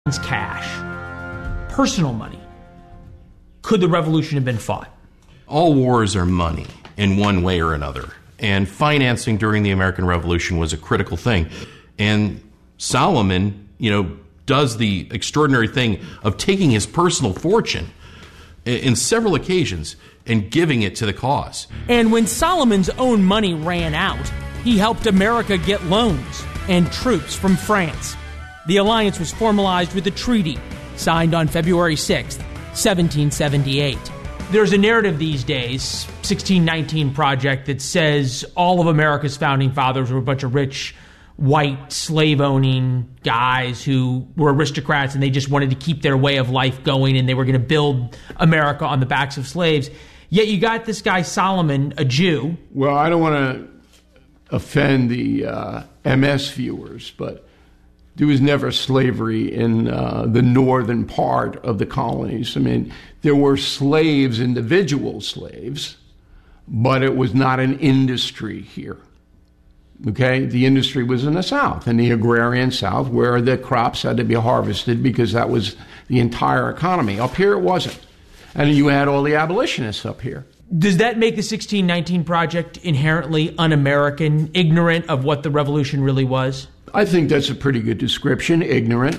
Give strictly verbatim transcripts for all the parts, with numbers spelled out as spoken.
cash, personal money, could the revolution have been fought? All wars are money in one way or another. And financing during the American Revolution was a critical thing. And Solomon, you know, does the extraordinary thing of taking his personal fortune in several occasions and giving it to the cause. And when Solomon's own money ran out, he helped America get loans and troops from France. The alliance was formalized with a treaty signed on February sixth, seventeen seventy-eight. There's a narrative these days, sixteen nineteen Project, that says all of America's founding fathers were a bunch of rich, white, slave-owning guys who were aristocrats and they just wanted to keep their way of life going and they were going to build America on the backs of slaves. Yet you got this guy Solomon, a Jew. Well, I don't want to offend the uh, M S viewers, but there was never slavery in uh, the northern part of the colonies. I mean, there were slaves, individual slaves, but it was not an industry here. Okay? The industry was in the South, in the agrarian South, where the crops had to be harvested because that was the entire economy. Up here, it wasn't. And you had all the abolitionists up here. Does that make the sixteen nineteen Project inherently un-American, ignorant of what the revolution really was? I think that's a pretty good description, ignorant.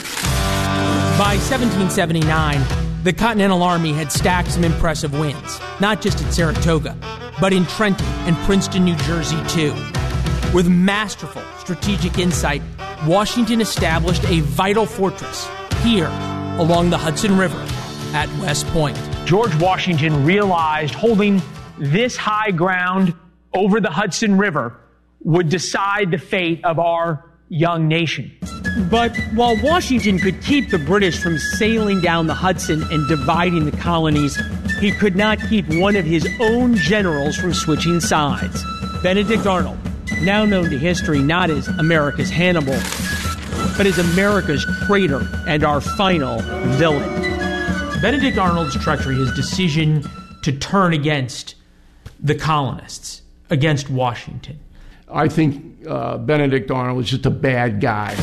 By seventeen seventy-nine, the Continental Army had stacked some impressive wins, not just at Saratoga, but in Trenton and Princeton, New Jersey, too. With masterful strategic insight, Washington established a vital fortress here along the Hudson River at West Point. George Washington realized holding this high ground over the Hudson River would decide the fate of our young nation. But while Washington could keep the British from sailing down the Hudson and dividing the colonies, he could not keep one of his own generals from switching sides. Benedict Arnold, now known to history not as America's Hannibal, but as America's traitor and our final villain. Benedict Arnold's treachery, his decision to turn against the colonists, against Washington. I think uh, Benedict Arnold is just a bad guy.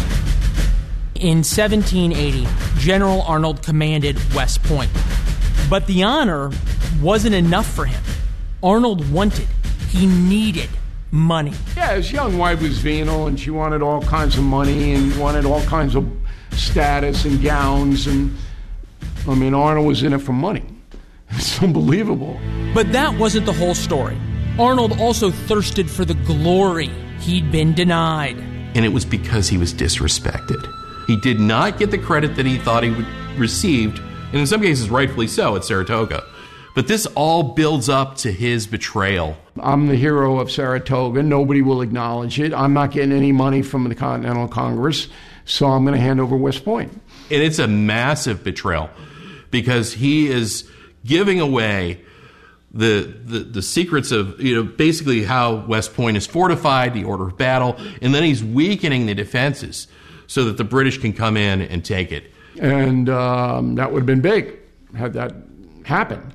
In seventeen eighty, General Arnold commanded West Point. But the honor wasn't enough for him. Arnold wanted, he needed money. Yeah, his young wife was venal, and she wanted all kinds of money and wanted all kinds of status and gowns. And, I mean, Arnold was in it for money. It's unbelievable. But that wasn't the whole story. Arnold also thirsted for the glory he'd been denied. And it was because he was disrespected. He did not get the credit that he thought he would received, and in some cases rightfully so, at Saratoga. But this all builds up to his betrayal. I'm the hero of Saratoga. Nobody will acknowledge it. I'm not getting any money from the Continental Congress, so I'm going to hand over West Point. And it's a massive betrayal because he is giving away the, the the secrets of, you know, basically how West Point is fortified, the order of battle, and then he's weakening the defenses so that the British can come in and take it. And um, that would have been big had that happened.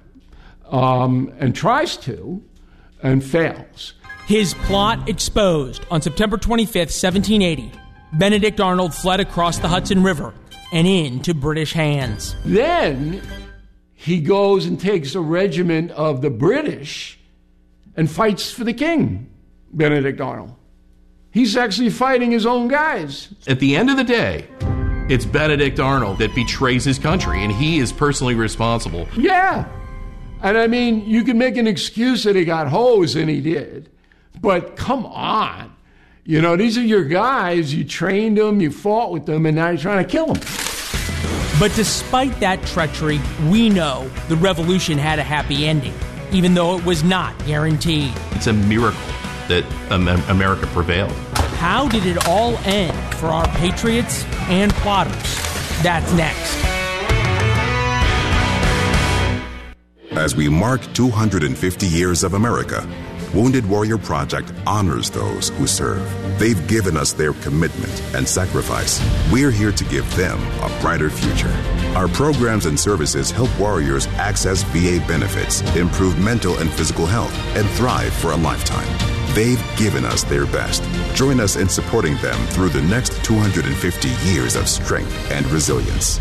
Um, and tries to, and fails. His plot exposed on September twenty-fifth, seventeen eighty. Benedict Arnold fled across the Hudson River and into British hands. Then he goes and takes a regiment of the British and fights for the king, Benedict Arnold. He's actually fighting his own guys. At the end of the day, it's Benedict Arnold that betrays his country, and he is personally responsible. Yeah. And I mean, you can make an excuse that he got hosed, and he did. But come on. You know, these are your guys. You trained them, you fought with them, and now you're trying to kill them. But despite that treachery, we know the revolution had a happy ending, even though it was not guaranteed. It's a miracle that um, America prevailed. How did it all end for our patriots and plotters? That's next. As we mark two hundred fifty years of America, Wounded Warrior Project honors those who serve. They've given us their commitment and sacrifice. We're here to give them a brighter future. Our programs and services help warriors access V A benefits, improve mental and physical health, and thrive for a lifetime. They've given us their best. Join us in supporting them through the next two hundred fifty years of strength and resilience.